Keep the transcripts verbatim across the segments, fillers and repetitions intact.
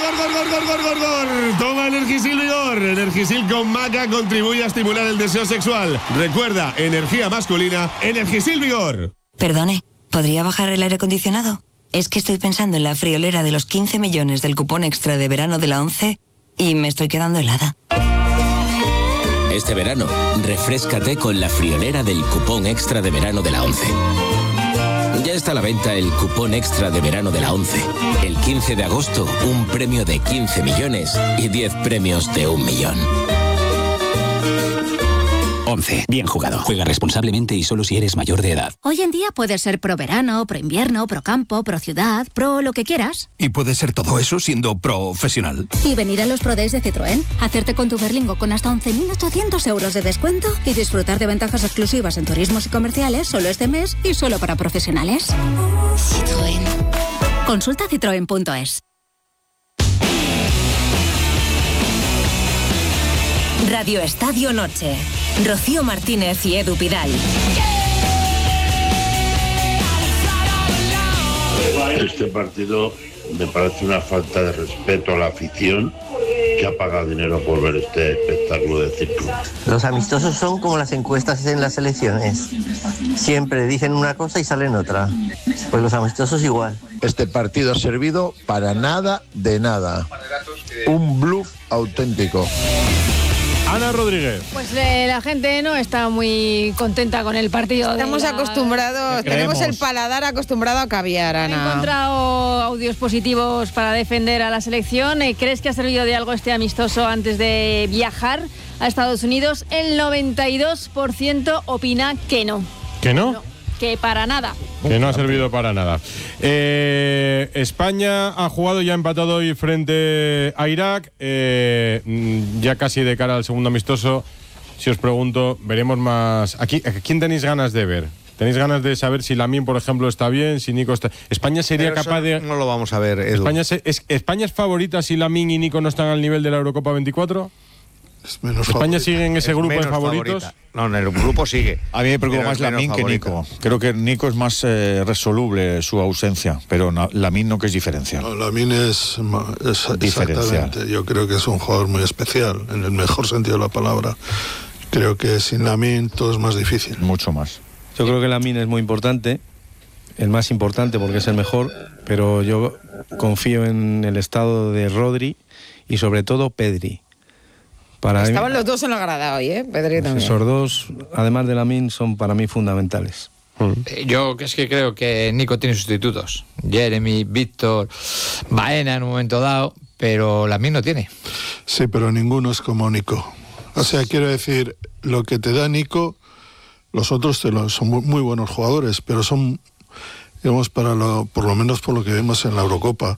gor, gor, gor, gor, gor, gor, gor. Toma Energisil Vigor. Energisil con maca contribuye a estimular el deseo sexual. Recuerda, energía masculina, Energisil Vigor. Perdone, ¿podría bajar el aire acondicionado? Es que estoy pensando en la friolera de los quince millones del cupón extra de verano de la ONCE y me estoy quedando helada. Este verano, refréscate con la friolera del cupón extra de verano de la ONCE. Ya está a la venta el cupón extra de verano de la ONCE. El quince de agosto, un premio de quince millones y diez premios de un millón. ONCE. Bien jugado. Juega responsablemente y solo si eres mayor de edad. Hoy en día puedes ser pro verano, pro invierno, pro campo, pro ciudad, pro lo que quieras. Y puedes ser todo eso siendo profesional. Y venir a los Pro Days de Citroën, hacerte con tu Berlingo con hasta once mil ochocientos euros de descuento y disfrutar de ventajas exclusivas en turismos y comerciales solo este mes y solo para profesionales. Citroën. Consulta citroen punto es. Radio Estadio Noche. Rocío Martínez y Edu Pidal. Este partido me parece una falta de respeto a la afición que ha pagado dinero por ver este espectáculo de circo. Los amistosos son como las encuestas en las elecciones. Siempre dicen una cosa y salen otra. Pues los amistosos igual. Este partido ha servido para nada de nada. Un bluff auténtico. Ana Rodríguez. Pues eh, la gente no está muy contenta con el partido. Estamos la... acostumbrados, tenemos el paladar acostumbrado a caviar, Ana. He encontrado audios positivos para defender a la selección. ¿Crees que ha servido de algo este amistoso antes de viajar a Estados Unidos? El noventa y dos por ciento opina que no. ¿Que no? no que para nada. Que no ha servido para nada. Eh, España ha jugado, ya ha empatado hoy frente a Irak. Eh, ya casi de cara al segundo amistoso. Si os pregunto, veremos más. Aquí, ¿quién tenéis ganas de ver? ¿Tenéis ganas de saber si Lamine, por ejemplo, está bien? Si Nico está. ¿España sería Pero capaz de.? No lo vamos a ver, Edu. ¿España, se... ¿Es... ¿España es favorita si Lamine y Nico no están al nivel de la Eurocopa veinticuatro? Menos ¿España favorita. sigue en ese Es grupo de favoritos? Favorita. No, en el grupo sigue. A mí me preocupa Pero más Lamine que Nico. Creo que Nico es más eh, resoluble su ausencia, pero no, Lamine no, que es diferencial. No, Lamine es, es exactamente. Yo creo que es un jugador muy especial, en el mejor sentido de la palabra. Creo que sin Lamine todo es más difícil. Mucho más. Yo creo que Lamine es muy importante, el más importante porque es el mejor, pero yo confío en el estado de Rodri y sobre todo Pedri. Para Estaban mí, los dos en la grada hoy, ¿eh? Pedri también. Esos dos, además de Lamine, son para mí fundamentales. Eh, yo es que creo que Nico tiene sustitutos. Jeremy, Víctor, Baena en un momento dado, pero Lamine no tiene. Sí, pero ninguno es como Nico. O sea, quiero decir, lo que te da Nico, los otros te lo, son muy, muy buenos jugadores, pero son, digamos, para lo, por lo menos por lo que vimos en la Eurocopa,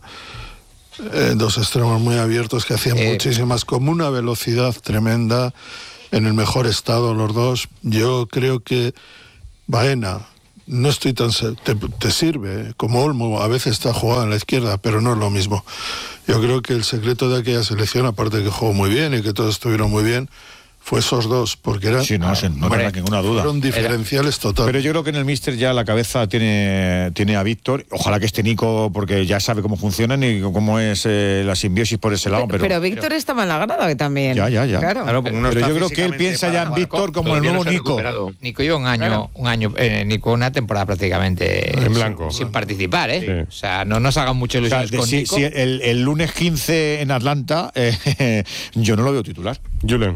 Eh, dos extremos muy abiertos que hacían eh, muchísimas, con una velocidad tremenda, en el mejor estado los dos. Yo creo que Baena, no estoy tan te, te sirve, como Olmo a veces está jugado en la izquierda, pero no es lo mismo. Yo creo que el secreto de aquella selección, aparte de que jugó muy bien y que todos estuvieron muy bien, fue esos dos, porque eran, sí, no, no tengo ninguna duda. Fueron diferenciales totales. Pero yo creo que en el míster ya la cabeza tiene, tiene a Víctor. Ojalá que esté Nico, porque ya sabe cómo funcionan y cómo es eh, la simbiosis por ese lado. Pero, pero Víctor pero, estaba en la grada que también. Ya, ya, ya. Claro. Claro, pero pero yo creo que él piensa ya en Víctor como el nuevo Nico. Nico lleva un año, claro. un año, eh, Nico una temporada prácticamente en blanco, sin, sin participar, ¿eh? Sí. O sea, no nos hagan mucho ilusiones, o sea, con si, Nico. Si el, el lunes quince en Atlanta, eh, yo no lo veo titular. Julen.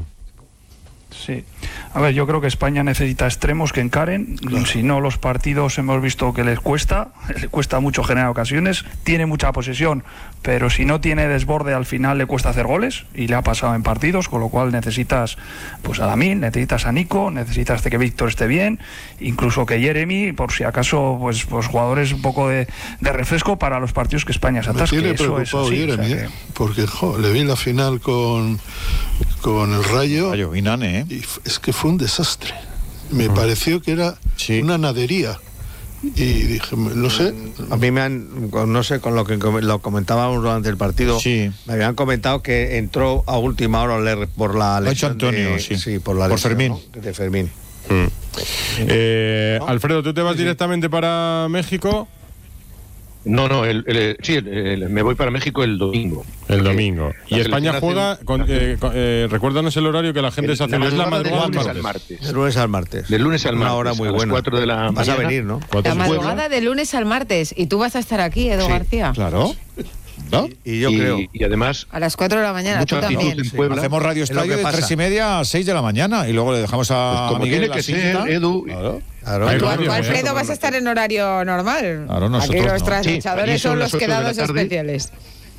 Sí. A ver, yo creo que España necesita extremos que encaren. Claro. Si no, los partidos hemos visto que les cuesta, les cuesta mucho generar ocasiones. Tiene mucha posesión, pero si no tiene desborde al final le cuesta hacer goles, y le ha pasado en partidos, con lo cual necesitas pues a Lamine, necesitas a Nico, necesitas de que Víctor esté bien, incluso que Jeremy, por si acaso, pues, pues jugadores un poco de, de refresco para los partidos que España se atasque. Me tiene preocupado Jeremy, o sea que... porque jo, le vi la final con, con el Rayo, Rayo y Nane, ¿eh? Y es que fue un desastre. Me uh-huh. pareció que era sí. una nadería. Y dije, no sé. A mí me han, no sé, con lo que lo comentábamos durante el partido, sí. me habían comentado que entró a última hora por la lesión Antonio, de, sí. sí, por la por lesión, Fermín. ¿no? De Fermín. Mm. Eh, ¿no? Alfredo, ¿tú te vas sí, directamente sí. para México? No, no, el, el, sí, el, el, me voy para México el domingo. El domingo. Y España juega, hace, con, eh, con, eh, recuérdanos el horario que la gente el, se hace. La es la madrugada del lunes al martes. Del lunes al martes. Del lunes al martes. Una hora muy a buena. las cuatro de la Vas mañana. a venir, ¿no? La madrugada del lunes al martes. Y tú vas a estar aquí, Edu sí, García. Claro. ¿No? Y yo y, creo. Y además. A las cuatro de la mañana, tú también. Sí. Hacemos Radio Estadio de tres y media a seis de la mañana y luego le dejamos a pues Miguel tiene que ser, Edu. Claro. Claro. Tú, tú, Alfredo, vas a estar en horario normal. Claro, nosotros aquí los no. trasnochadores sí, son los quedados tarde, especiales.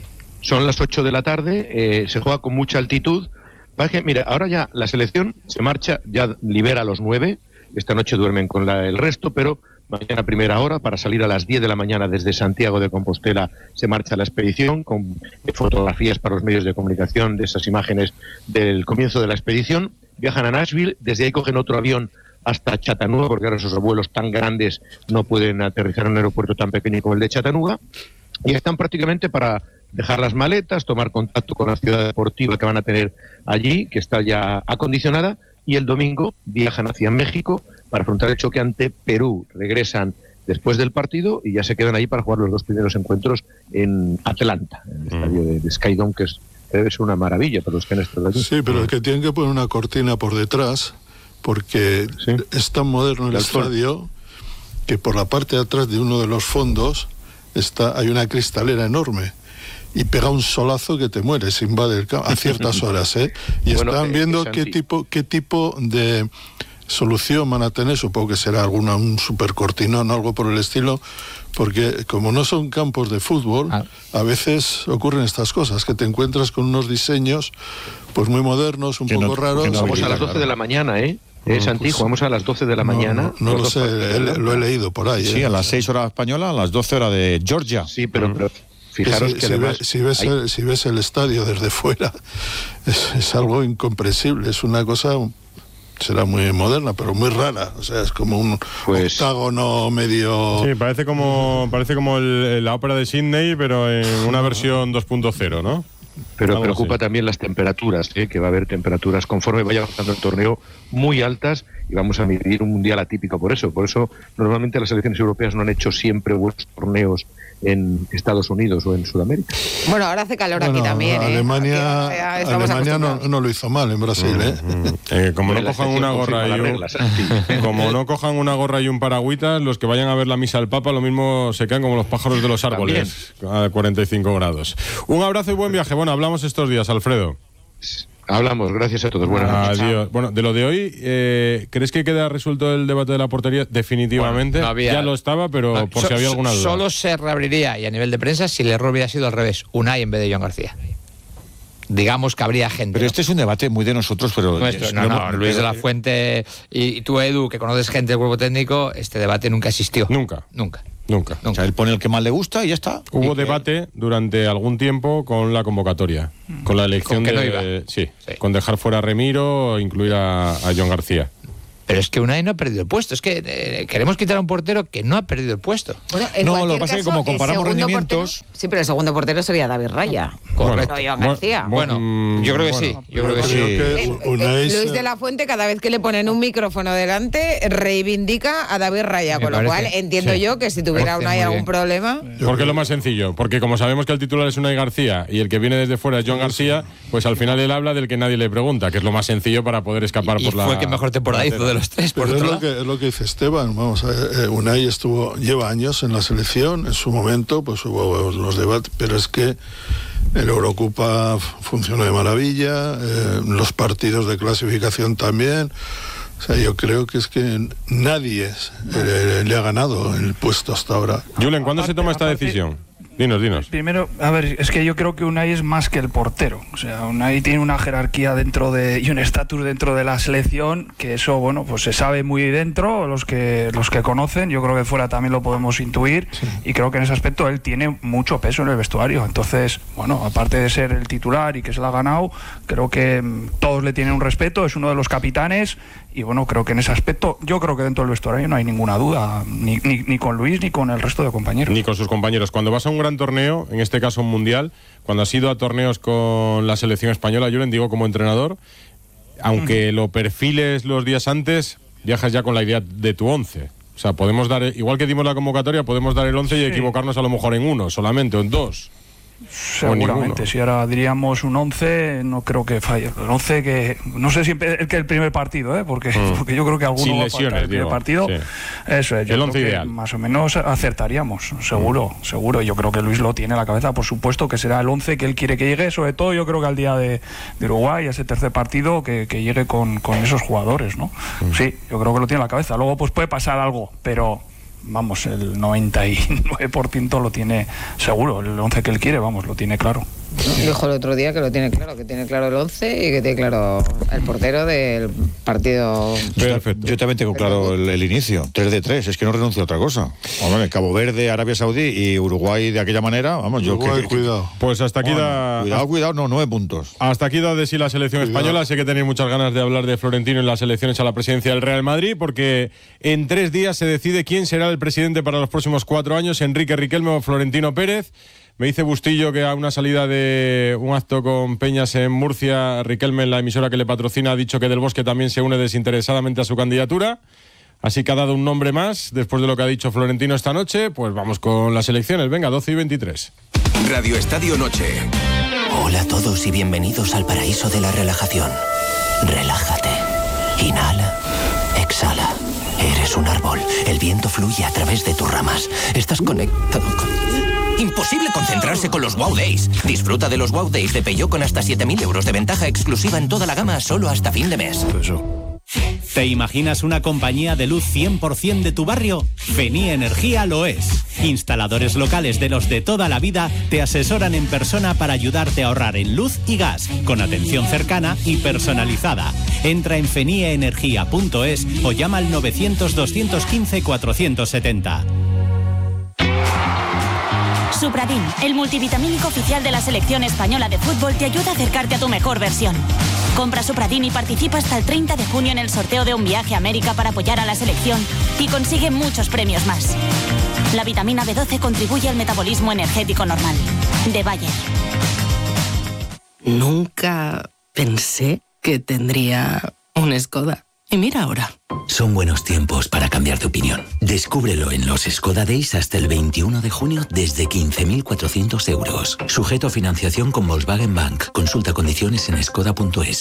Son las ocho de la tarde, eh, se juega con mucha altitud. Que, mira, ahora ya la selección se marcha, ya libera a los nueve. Esta noche duermen con la, el resto, pero mañana a primera hora, para salir a las diez de la mañana desde Santiago de Compostela, se marcha la expedición con fotografías para los medios de comunicación de esas imágenes del comienzo de la expedición. Viajan a Nashville, desde ahí cogen otro avión hasta Chattanooga, porque ahora esos vuelos tan grandes no pueden aterrizar en un aeropuerto tan pequeño como el de Chattanooga, y están prácticamente para dejar las maletas, tomar contacto con la ciudad deportiva que van a tener allí, que está ya acondicionada, y el domingo viajan hacia México para afrontar el choque ante Perú. Regresan después del partido y ya se quedan ahí para jugar los dos primeros encuentros en Atlanta, en el mm. estadio de, de Skydome, que es, debe ser una maravilla para los que han estado allí. Sí, pero es que tienen que poner una cortina por detrás, porque ¿sí? es tan moderno el estadio que por la parte de atrás de uno de los fondos está, hay una cristalera enorme y pega un solazo que te mueres, invade el campo a ciertas horas, ¿eh? Y bueno, están viendo eh, qué tipo qué tipo de solución van a tener, supongo que será alguna un super cortinón o algo por el estilo, porque como no son campos de fútbol, ah. a veces ocurren estas cosas, que te encuentras con unos diseños pues muy modernos, un que poco no, raros. No vamos a las doce de la mañana, ¿eh? Es no, antiguo, pues, vamos a las doce de la no, mañana. No, no lo sé, he, lo he leído por ahí. Sí, ¿eh? a las seis horas española, a las doce horas de Georgia. Sí, pero... pero fijaros que, que si, además... ve, si, ves hay... el, si ves el estadio desde fuera, es, es algo incomprensible, es una cosa... será muy moderna, pero muy rara. O sea, es como un pues, octágono medio... Sí, parece como parece como el, la ópera de Sydney, pero en una versión dos punto cero, ¿no? Pero Algo preocupa así. también las temperaturas, ¿eh? Que va a haber temperaturas conforme vaya avanzando el torneo muy altas y vamos a vivir un mundial atípico por eso. Por eso normalmente las selecciones europeas no han hecho siempre buenos torneos en Estados Unidos o en Sudamérica. Bueno, ahora hace calor bueno, aquí también. Alemania, ¿eh? Alemania no, no lo hizo mal en Brasil, ¿eh? Mm, mm. eh como no cojan una gorra y un, como no cojan una gorra y un paragüitas, los que vayan a ver la misa al Papa, lo mismo se quedan como los pájaros de los árboles también. A cuarenta y cinco grados. Un abrazo y buen viaje. Bueno, hablamos estos días, Alfredo. Hablamos, gracias a todos. Buenas noches. Adiós. Bueno, de lo de hoy, eh, ¿crees que queda resuelto el debate de la portería? Definitivamente. Bueno, no había, ya lo estaba, pero no, por so, si había alguna duda. Solo se reabriría, y a nivel de prensa, si el error hubiera sido al revés, Unai en vez de Joan García. Digamos que habría gente. Pero ¿no? Este es un debate muy de nosotros, pero... Nuestro, no, no, no, Luis de la Fuente y tú, Edu, que conoces gente del cuerpo técnico, este debate nunca existió. Nunca. Nunca. Nunca. Nunca. O sea, él pone el que más le gusta y ya está. Hubo y debate que... durante algún tiempo con la convocatoria, con la elección ¿Con que de... no iba? Sí, sí, con dejar fuera a Remiro o incluir a, a Joan García. Pero es que Unai no ha perdido el puesto. Es que eh, queremos quitar a un portero que no ha perdido el puesto. Bueno, en no, lo que pasa es que como comparamos rendimientos... Portero, sí, pero el segundo portero sería David Raya. Correcto. No Joan García. Bueno, bueno, yo creo que bueno, sí. Yo creo que sí. Que eh, Unai eh, Luis de la Fuente, cada vez que le ponen un micrófono delante, reivindica a David Raya. Me con lo cual, entiendo sí. yo que si tuviera Unai algún problema... Porque es lo más sencillo. Porque como sabemos que el titular es Unai García y el que viene desde fuera es Joan García, pues al final él habla del que nadie le pregunta, que es lo más sencillo para poder escapar y, por y la... fue el que mejor temporada hizo de los tres, por otro lado. Que, es lo que dice Esteban, vamos a ver, eh, Unai estuvo, lleva años en la selección, en su momento pues hubo los debates, pero es que el Eurocopa funcionó de maravilla, eh, los partidos de clasificación también, o sea, yo creo que es que nadie eh, le ha ganado el puesto hasta ahora. Julen, ¿cuándo se toma esta decisión? Dinos, dinos. Primero, a ver, es que yo creo que Unai es más que el portero. O sea, Unai tiene una jerarquía dentro de y un estatus dentro de la selección que eso, bueno, pues se sabe muy dentro, los que los que conocen. Yo creo que fuera también lo podemos intuir sí. Y creo que en ese aspecto él tiene mucho peso en el vestuario. Entonces, bueno, aparte de ser el titular y que se lo ha ganado, creo que mmm, todos le tienen un respeto, es uno de los capitanes y bueno, creo que en ese aspecto, yo creo que dentro del vestuario no hay ninguna duda, ni, ni, ni con Luis ni con el resto de compañeros. Ni con sus compañeros. Cuando vas a un gran torneo, en este caso un mundial, cuando has ido a torneos con la selección española, yo les digo como entrenador, aunque mm. lo perfiles los días antes, viajas ya con la idea de tu once. O sea, podemos dar, igual que dimos la convocatoria, podemos dar el once y Sí. equivocarnos a lo mejor en uno solamente, o en dos. Seguramente, si ahora diríamos un once, no creo que falle. El once que, no sé si el que el primer partido, ¿eh? porque, Mm. porque yo creo que alguno Sin va a lesiones, faltar el primer digo, partido. sí. Eso es, yo El creo once que ideal. más o menos acertaríamos, seguro, mm. seguro. Yo creo que Luis lo tiene en la cabeza, por supuesto, que será el once que él quiere que llegue, sobre todo yo creo que al día de, de Uruguay, ese tercer partido, que, que llegue con, con esos jugadores, ¿no? Mm. Sí, yo creo que lo tiene en la cabeza. Luego pues puede pasar algo, pero... Vamos, el noventa y nueve por ciento lo tiene seguro, el once que él quiere, vamos, lo tiene claro. Dijo el otro día que lo tiene claro, que tiene claro el once y que tiene claro el portero del partido. Perfecto. Yo también tengo claro el, el inicio, tres de tres, es que no renuncio a otra cosa. Hombre, Cabo Verde, Arabia Saudí y Uruguay de aquella manera, vamos, yo Uruguay, que, que, cuidado. Pues hasta aquí bueno, da... Cuidado, cuidado, no, nueve puntos. Hasta aquí da de sí la selección Cuidado. española. Sé que tenéis muchas ganas de hablar de Florentino en las elecciones a la presidencia del Real Madrid, porque en tres días se decide quién será el presidente para los próximos cuatro años, Enrique Riquelme o Florentino Pérez. Me dice Bustillo que a una salida de un acto con Peñas en Murcia, Riquelme, en la emisora que le patrocina, ha dicho que Del Bosque también se une desinteresadamente a su candidatura. Así que ha dado un nombre más después de lo que ha dicho Florentino esta noche. Pues vamos con las elecciones. Venga, doce y veintitrés. Radio Estadio Noche. Hola a todos y bienvenidos al paraíso de la relajación. Relájate. Inhala. Exhala. Eres un árbol. El viento fluye a través de tus ramas. Estás conectado con... Imposible concentrarse con los Wow Days. Disfruta de los Wow Days de Peugeot con hasta siete mil euros de ventaja exclusiva en toda la gama solo hasta fin de mes. ¿Te imaginas una compañía de luz cien por ciento de tu barrio? Fenía Energía lo es. Instaladores locales de los de toda la vida te asesoran en persona para ayudarte a ahorrar en luz y gas, con atención cercana y personalizada. Entra en fenia energía punto es o llama al novecientos, doscientos quince, cuatrocientos setenta. Supradin, el multivitamínico oficial de la selección española de fútbol, te ayuda a acercarte a tu mejor versión. Compra Supradin y participa hasta el treinta de junio en el sorteo de un viaje a América para apoyar a la selección y consigue muchos premios más. La vitamina B doce contribuye al metabolismo energético normal. De Bayer. Nunca pensé que tendría un Skoda. Y mira ahora. Son buenos tiempos para cambiar de opinión. Descúbrelo en los Skoda Days hasta el veintiuno de junio desde quince mil cuatrocientos euros. Sujeto a financiación con Volkswagen Bank. Consulta condiciones en skoda punto es.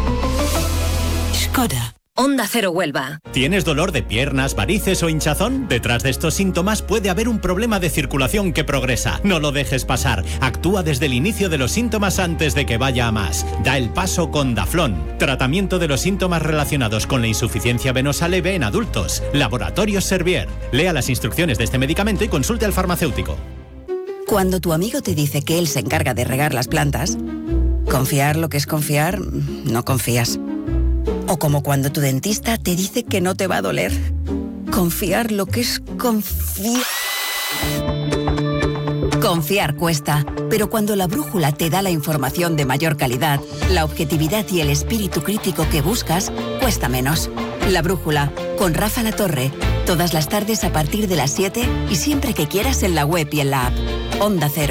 Skoda. Onda Cero Huelva. ¿Tienes dolor de piernas, varices o hinchazón? Detrás de estos síntomas puede haber un problema de circulación que progresa. No lo dejes pasar. Actúa desde el inicio de los síntomas antes de que vaya a más. Da el paso con Daflón. Tratamiento de los síntomas relacionados con la insuficiencia venosa leve en adultos. Laboratorios Servier. Lea las instrucciones de este medicamento y consulte al farmacéutico. Cuando tu amigo te dice que él se encarga de regar las plantas, confiar lo que es confiar, no confías. O como cuando tu dentista te dice que no te va a doler. Confiar lo que es confiar. Confiar cuesta, pero cuando la brújula te da la información de mayor calidad, la objetividad y el espíritu crítico que buscas, cuesta menos. La brújula, con Rafa Latorre, todas las tardes a partir de las siete y siempre que quieras en la web y en la app. Onda Cero.